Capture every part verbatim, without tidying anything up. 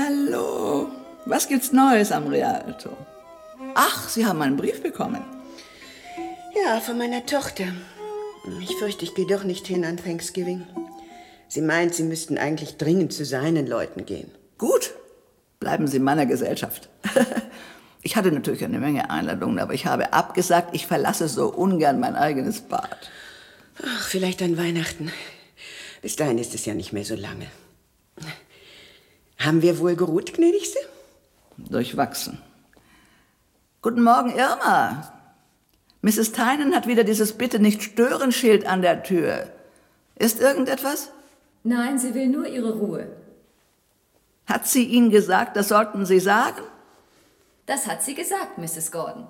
Hallo. Was gibt's Neues am Rialto? Ach, Sie haben einen Brief bekommen. Ja, von meiner Tochter. Ich fürchte, ich gehe doch nicht hin an Thanksgiving. Sie meint, Sie müssten eigentlich dringend zu seinen Leuten gehen. Gut, bleiben Sie in meiner Gesellschaft. Ich hatte natürlich eine Menge Einladungen, aber ich habe abgesagt, ich verlasse so ungern mein eigenes Bad. Ach, vielleicht an Weihnachten. Bis dahin ist es ja nicht mehr so lange. Haben wir wohl geruht, gnädigste? Durchwachsen. Guten Morgen, Irma. Misses Tynan hat wieder dieses Bitte-nicht-stören-Schild an der Tür. Ist irgendetwas? Nein, sie will nur ihre Ruhe. Hat sie Ihnen gesagt, das sollten Sie sagen? Das hat sie gesagt, Misses Gordon.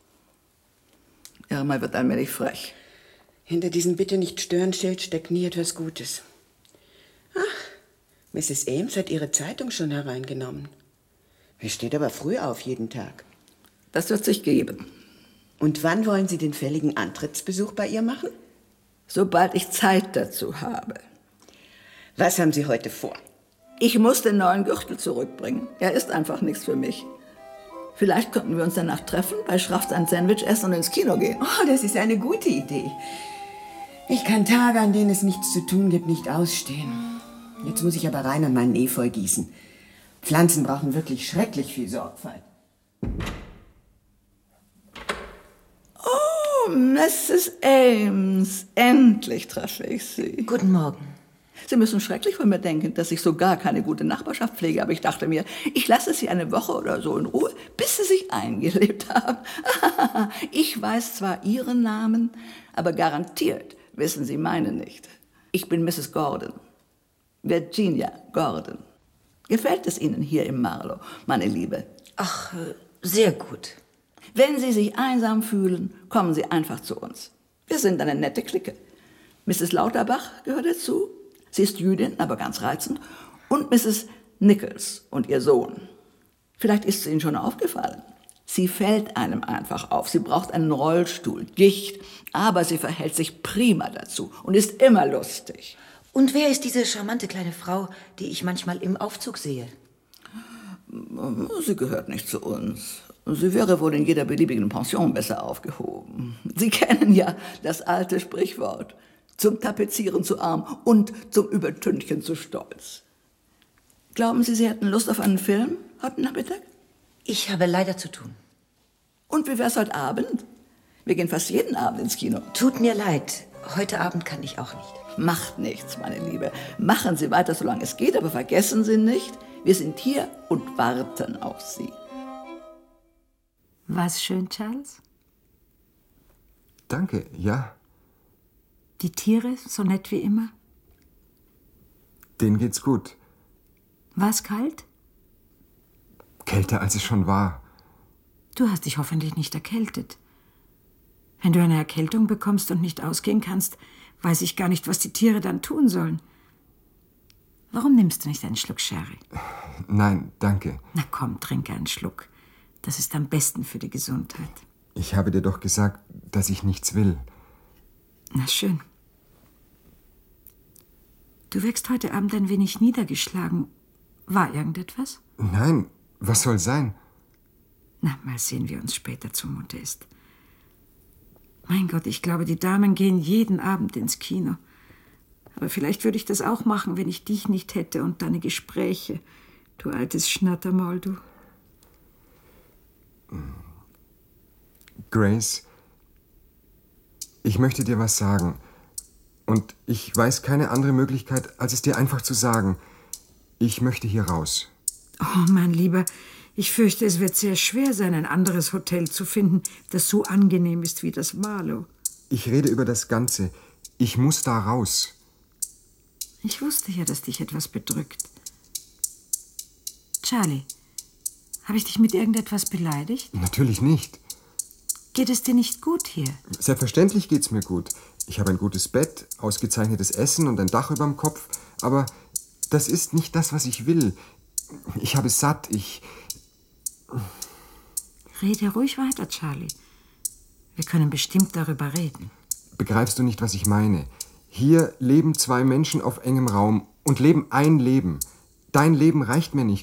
Irma wird allmählich frech. Hinter diesem Bitte-nicht-stören-Schild steckt nie etwas Gutes. Ach, Misses Ames hat ihre Zeitung schon hereingenommen. Sie steht aber früh auf jeden Tag. Das wird sich geben. Und wann wollen Sie den fälligen Antrittsbesuch bei ihr machen? Sobald ich Zeit dazu habe. Was haben Sie heute vor? Ich muss den neuen Gürtel zurückbringen. Er ist einfach nichts für mich. Vielleicht könnten wir uns danach treffen, bei Schrafts ein Sandwich essen und ins Kino gehen. Oh, das ist eine gute Idee. Ich kann Tage, an denen es nichts zu tun gibt, nicht ausstehen. Jetzt muss ich aber rein und meinen Efeu gießen. Pflanzen brauchen wirklich schrecklich viel Sorgfalt. Oh, Misses Ames, endlich treffe ich Sie. Guten Morgen. Sie müssen schrecklich von mir denken, dass ich so gar keine gute Nachbarschaft pflege, aber ich dachte mir, ich lasse Sie eine Woche oder so in Ruhe, bis Sie sich eingelebt haben. Ich weiß zwar Ihren Namen, aber garantiert wissen Sie meinen nicht. Ich bin Misses Gordon, Virginia Gordon. Gefällt es Ihnen hier im Marlow, meine Liebe? Ach, sehr gut. Wenn Sie sich einsam fühlen, kommen Sie einfach zu uns. Wir sind eine nette Clique. Misses Lauterbach gehört dazu. Sie ist Jüdin, aber ganz reizend. Und Misses Nichols und ihr Sohn. Vielleicht ist es Ihnen schon aufgefallen. Sie fällt einem einfach auf. Sie braucht einen Rollstuhl, Gicht. Aber sie verhält sich prima dazu und ist immer lustig. Und wer ist diese charmante kleine Frau, die ich manchmal im Aufzug sehe? Sie gehört nicht zu uns. Sie wäre wohl in jeder beliebigen Pension besser aufgehoben. Sie kennen ja das alte Sprichwort. Zum Tapezieren zu arm und zum Übertünchen zu stolz. Glauben Sie, Sie hätten Lust auf einen Film heute Nachmittag? Ich habe leider zu tun. Und wie wär's heute Abend? Wir gehen fast jeden Abend ins Kino. Tut mir leid, heute Abend kann ich auch nicht. Macht nichts, meine Liebe. Machen Sie weiter, solange es geht, aber vergessen Sie nicht, wir sind hier und warten auf Sie. War's schön, Charles? Danke, ja. Die Tiere so nett wie immer? Denen geht's gut. War's kalt? Kälter, als es schon war. Du hast dich hoffentlich nicht erkältet. Wenn du eine Erkältung bekommst und nicht ausgehen kannst, weiß ich gar nicht, was die Tiere dann tun sollen. Warum nimmst du nicht einen Schluck Sherry? Nein, danke. Na komm, trinke einen Schluck. Das ist am besten für die Gesundheit. Ich habe dir doch gesagt, dass ich nichts will. Na schön. Du wirkst heute Abend ein wenig niedergeschlagen. War irgendetwas? Nein, was soll sein? Na, mal sehen, wie uns später zumute ist. Mein Gott, ich glaube, die Damen gehen jeden Abend ins Kino. Aber vielleicht würde ich das auch machen, wenn ich dich nicht hätte und deine Gespräche. Du altes Schnattermaul, du. Grace, ich möchte dir was sagen. Und ich weiß keine andere Möglichkeit, als es dir einfach zu sagen. Ich möchte hier raus. Oh, mein Lieber, ich fürchte, es wird sehr schwer sein, ein anderes Hotel zu finden, das so angenehm ist wie das Marlow. Ich rede über das Ganze. Ich muss da raus. Ich wusste ja, dass dich etwas bedrückt. Charlie, habe ich dich mit irgendetwas beleidigt? Natürlich nicht. Geht es dir nicht gut hier? Selbstverständlich geht's mir gut. Ich habe ein gutes Bett, ausgezeichnetes Essen und ein Dach überm Kopf. Aber das ist nicht das, was ich will. Ich habe es satt. Ich... Rede ruhig weiter, Charlie. Wir können bestimmt darüber reden. Begreifst du nicht, was ich meine? Hier leben zwei Menschen auf engem Raum und leben ein Leben. Dein Leben reicht mir nicht.